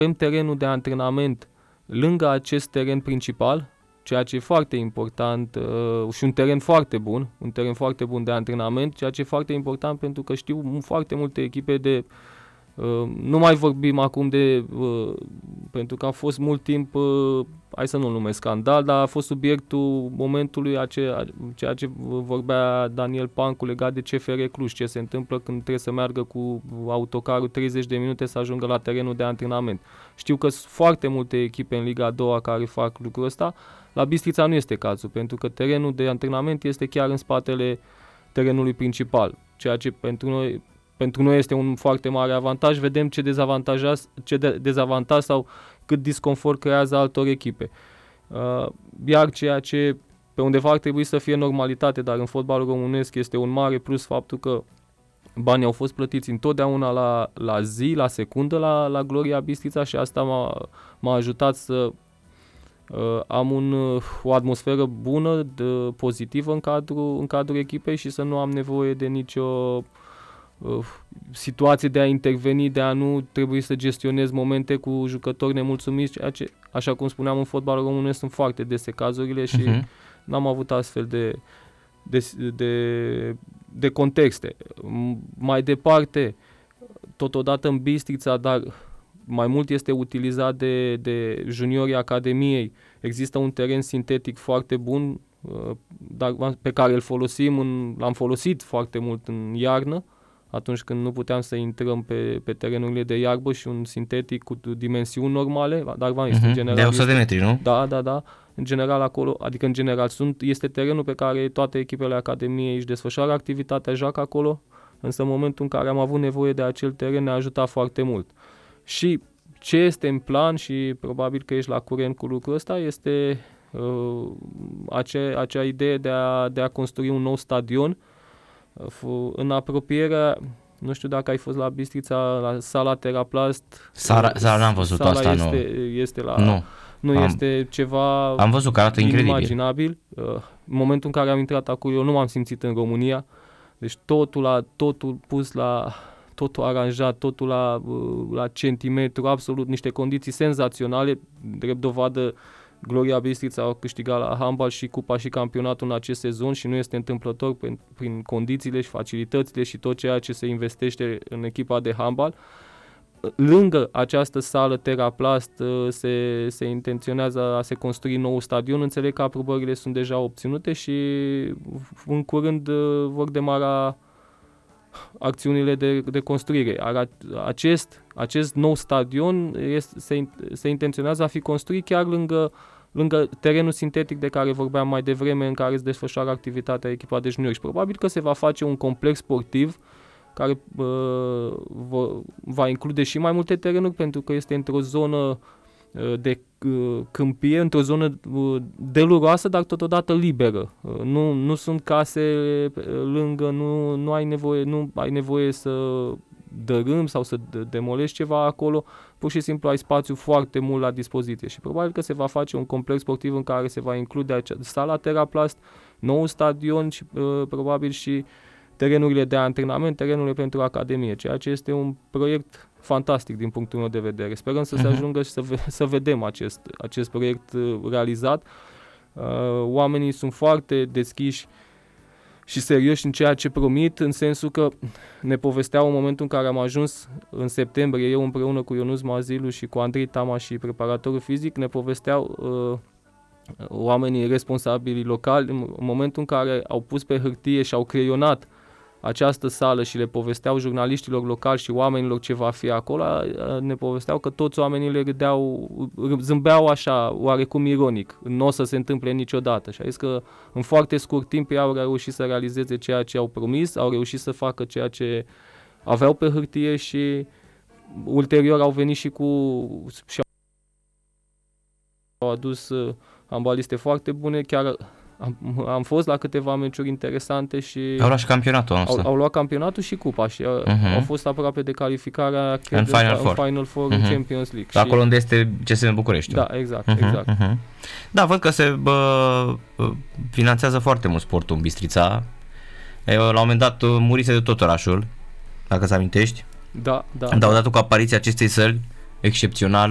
avem terenul de antrenament lângă acest teren principal, ceea ce e foarte important și un teren foarte bun de antrenament, ceea ce e foarte important pentru că știu foarte multe echipe de... nu mai vorbim acum de... pentru că a fost mult timp, hai să nu-l numesc scandal, dar a fost subiectul momentului ceea ce vorbea Daniel Pancu legat de CFR Cluj, ce se întâmplă când trebuie să meargă cu autocarul 30 de minute să ajungă la terenul de antrenament. Știu că sunt foarte multe echipe în Liga a doua care fac lucrul ăsta. La Bistrița nu este cazul, pentru că terenul de antrenament este chiar în spatele terenului principal, ceea ce pentru noi este un foarte mare avantaj. Vedem ce dezavantaj sau cât disconfort creează altor echipe. Iar ceea ce pe undeva ar trebui să fie normalitate, dar în fotbalul românesc este un mare plus faptul că banii au fost plătiți întotdeauna la zi, la secundă la Gloria Bistrița și asta m-a ajutat să am o atmosferă bună, pozitivă în cadrul echipei și să nu am nevoie de nicio situație de a interveni, de a nu trebui să gestionez momente cu jucători nemulțumiți, ceea ce, așa cum spuneam, în fotbalul românesc sunt foarte dese cazurile și n-am avut astfel de contexte. Mai departe, totodată în Bistrița, dar mai mult este utilizat de juniorii Academiei. Există un teren sintetic foarte bun, dar pe care l-am folosit foarte mult în iarnă, atunci când nu puteam să intrăm pe terenurile de iarbă, și un sintetic cu dimensiuni normale, dar este în general... De 100 de metri, nu? Da. În general acolo, adică în general este terenul pe care toate echipele Academiei își desfășoară activitatea, joacă acolo, însă în momentul în care am avut nevoie de acel teren ne-a ajutat foarte mult. Și ce este în plan, și probabil că ești la curent cu lucrul ăsta, este acea idee de a construi un nou stadion în apropiere. Nu știu dacă ai fost la Bistrița, la sala Teraplast. N-am văzut sala asta, este la... Nu. Este ceva... Am văzut că arată incredibil. Inimaginabil. În momentul în care am intrat acolo, eu nu m-am simțit în România. Deci totul pus totul aranjat, totul la centimetru, absolut niște condiții senzaționale. Drept dovadă, Gloria Bistrița a câștigat la handbal și cupa și campionatul în acest sezon și nu este întâmplător prin condițiile și facilitățile și tot ceea ce se investește în echipa de handbal. Lângă această sală Teraplast se intenționează a se construi nou stadion. Înțeleg că aprobările sunt deja obținute și în curând vor demara acțiunile de construire. Acest nou stadion se intenționează a fi construit chiar lângă terenul sintetic de care vorbeam mai devreme, în care se desfășoară activitatea echipa de juniori. Și probabil că se va face un complex sportiv care va include și mai multe terenuri, pentru că este într-o zonă de câmpie, într-o zonă deluroasă, dar totodată liberă. Nu sunt case lângă, nu ai nevoie să dărâmi sau să demolești ceva acolo, pur și simplu ai spațiu foarte mult la dispoziție și probabil că se va face un complex sportiv în care se va include sala Teraplast, nou stadion și probabil și terenurile de antrenament, terenurile pentru academie, ceea ce este un proiect fantastic din punctul meu de vedere. Sperăm să se ajungă și să vedem acest proiect realizat. Oamenii sunt foarte deschiși și serioși în ceea ce promit, în sensul că ne povesteau în momentul în care am ajuns în septembrie, eu împreună cu Ionuț Mazilu și cu Andrei Tama și preparatorul fizic, ne povesteau oamenii responsabili locali, în momentul în care au pus pe hârtie și au creionat această sală și le povesteau jurnaliștilor locali și oamenilor ce va fi acolo, ne povesteau că toți oamenii zâmbeau așa, oarecum ironic, nu o să se întâmple niciodată. Și a zis că în foarte scurt timp ei au reușit să realizeze ceea ce au promis, au reușit să facă ceea ce aveau pe hârtie și ulterior au venit și au adus handbaliste foarte bune, chiar am fost la câteva meciuri interesante și au luat și campionatul ăsta. Au luat campionatul și cupa și au fost aproape de calificarea în Final Four în Champions League. Acolo unde este CSM București. Da, exact. Da, văd că se finanțează foarte mult sportul în Bistrița. La un moment dat murise de tot orașul, dacă îți amintești. Da. Dar odată cu apariția acestei săli excepțională,